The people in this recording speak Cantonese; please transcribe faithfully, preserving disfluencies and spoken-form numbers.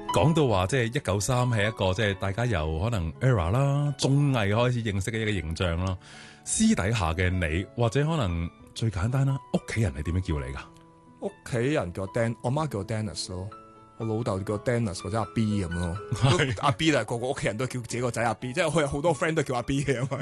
講到話即係一九三係一個即係大家由可能 era 啦綜藝開始認識嘅一個形象啦，私底下嘅你或者可能最簡單啦，屋企人係點樣叫你噶？ 屋企人叫我 Dan，我媽叫我 Dennis 咯，我老豆叫我 Dennis 或者阿 B 咁咯。阿 B 就係個個屋企人都叫自己個仔阿 B，即係佢有好多 friend 都叫阿 B 嘅。